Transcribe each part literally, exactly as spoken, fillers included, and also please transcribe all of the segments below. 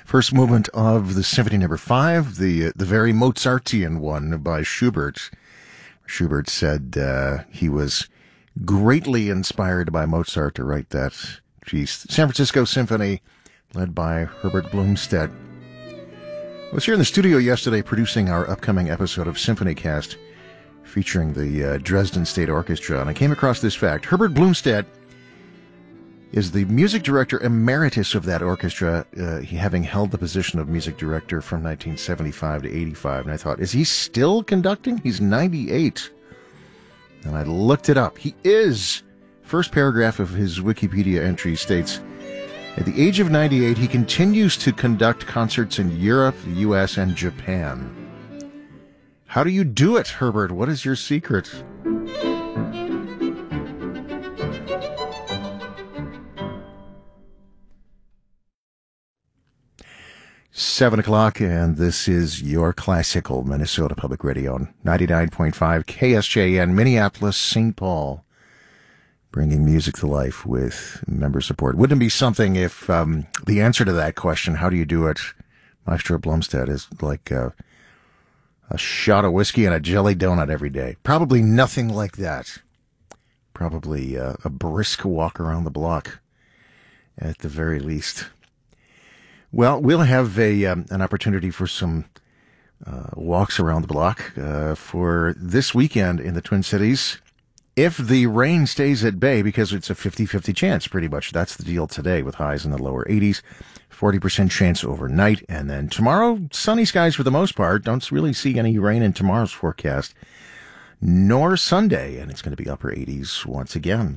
First movement of the Symphony Number Five, the the very Mozartian one by Schubert. Schubert said uh, he was greatly inspired by Mozart to write that piece. San Francisco Symphony, led by Herbert Blomstedt. I was here in the studio yesterday producing our upcoming episode of Symphony Cast, featuring the uh, Dresden State Orchestra, and I came across this fact. Herbert Blomstedt is the music director emeritus of that orchestra, uh, he having held the position of music director from nineteen seventy-five to eighty-five. And I thought, is he still conducting? He's ninety-eight. And I looked it up. He is. First paragraph of his Wikipedia entry states, at the age of ninety-eight, he continues to conduct concerts in Europe, the U S, and Japan. How do you do it, Herbert? What is your secret? Seven o'clock, and this is your classical Minnesota Public Radio on ninety-nine point five K S J N, Minneapolis, Saint Paul, bringing music to life with member support. Wouldn't it be something if um, the answer to that question, how do you do it, Maestro Blomstedt, is like uh, a shot of whiskey and a jelly donut every day? Probably nothing like that. Probably uh, a brisk walk around the block, at the very least. Well, we'll have a um, an opportunity for some uh, walks around the block uh, for this weekend in the Twin Cities, if the rain stays at bay, because it's a fifty-fifty chance, pretty much. That's the deal today, with highs in the lower eighties, forty percent chance overnight, and then tomorrow, sunny skies for the most part. Don't really see any rain in tomorrow's forecast, nor Sunday, and it's going to be upper eighties once again.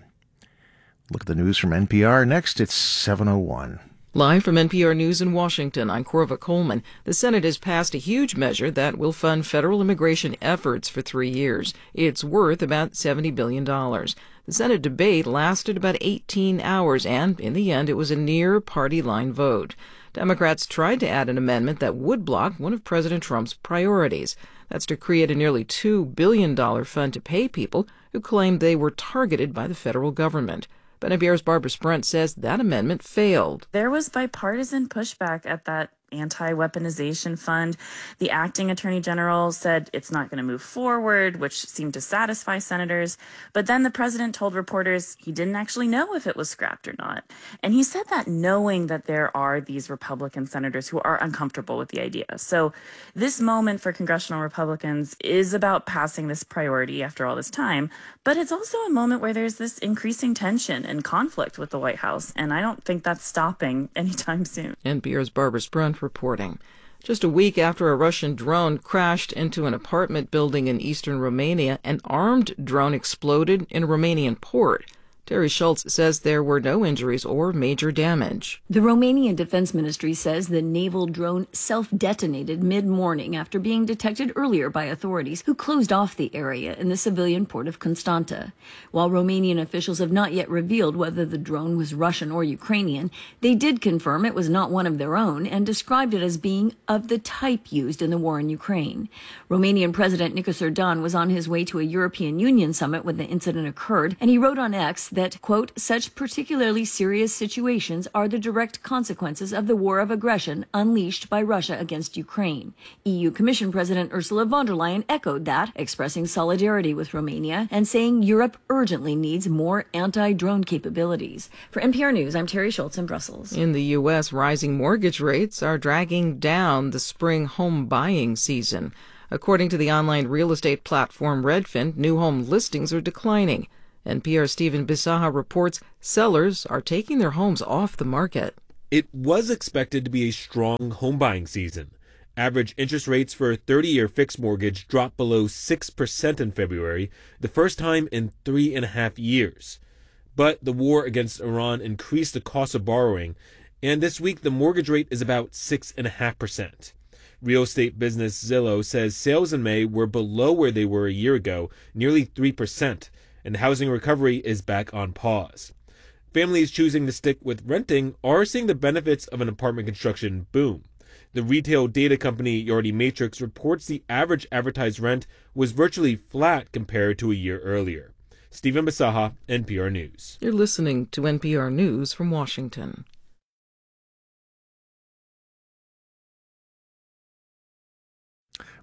Look at the news from N P R next. It's seven oh one. Live from N P R News in Washington, I'm Corva Coleman. The Senate has passed a huge measure that will fund federal immigration efforts for three years. It's worth about seventy billion dollars. The Senate debate lasted about eighteen hours, and in the end, it was a near party line vote. Democrats tried to add an amendment that would block one of President Trump's priorities. That's to create a nearly two billion dollars fund to pay people who claimed they were targeted by the federal government. But N P R's Barbara Sprent says that amendment failed. There was bipartisan pushback at that anti-weaponization fund. The acting attorney general said it's not going to move forward, which seemed to satisfy senators. But then the president told reporters he didn't actually know if it was scrapped or not. And he said that knowing that there are these Republican senators who are uncomfortable with the idea. So this moment for congressional Republicans is about passing this priority after all this time. But it's also a moment where there's this increasing tension and conflict with the White House. And I don't think that's stopping anytime soon. N P R's Barbara Sprent reporting. Just a week after a Russian drone crashed into an apartment building in eastern Romania, an armed drone exploded in a Romanian port. Terry Schultz says there were no injuries or major damage. The Romanian Defense Ministry says the naval drone self-detonated mid-morning after being detected earlier by authorities who closed off the area in the civilian port of Constanta. While Romanian officials have not yet revealed whether the drone was Russian or Ukrainian, they did confirm it was not one of their own and described it as being of the type used in the war in Ukraine. Romanian President Nicos Erdogan was on his way to a European Union summit when the incident occurred, and he wrote on X that, quote, such particularly serious situations are the direct consequences of the war of aggression unleashed by Russia against Ukraine. E U Commission President Ursula von der Leyen echoed that, expressing solidarity with Romania and saying Europe urgently needs more anti-drone capabilities. For N P R News, I'm Terry Schultz in Brussels. In the U S, rising mortgage rates are dragging down the spring home buying season. According to the online real estate platform Redfin, new home listings are declining. N P R's Stephen Bisaha reports sellers are taking their homes off the market. It was expected to be a strong home buying season. Average interest rates for a thirty-year fixed mortgage dropped below six percent in February, the first time in three and a half years. But the war against Iran increased the cost of borrowing, and this week the mortgage rate is about six point five percent. Real estate business Zillow says sales in May were below where they were a year ago, nearly three percent. And the housing recovery is back on pause. Families choosing to stick with renting are seeing the benefits of an apartment construction boom. The retail data company Yardi Matrix reports the average advertised rent was virtually flat compared to a year earlier. Stephen Bisaha, N P R News. You're listening to N P R News from Washington.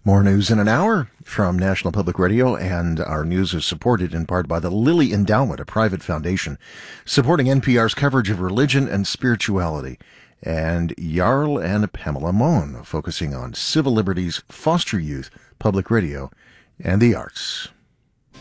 More news in an hour from National Public Radio, and our news is supported in part by the Lilly Endowment, a private foundation supporting N P R's coverage of religion and spirituality, and Jarl and Pamela Mohn, focusing on civil liberties, foster youth, public radio, and the arts.